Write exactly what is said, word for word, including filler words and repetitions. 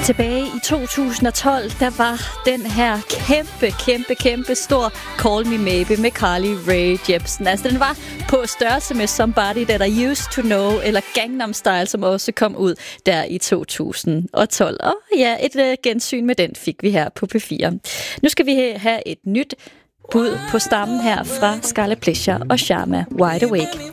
Tilbage i to tusind og tolv, der var den her kæmpe, kæmpe, kæmpe stor Call Me Maybe med Carly Rae Jepsen. Altså, den var på størrelse med Somebody That I Used To Know, eller Gangnam Style, som også kom ud der i to tusind og tolv. Og ja, et uh, gensyn med den fik vi her på P fire. Nu skal vi have et nyt bud på stammen her fra Scarlet Pleasure og Sharma, Wide Awake.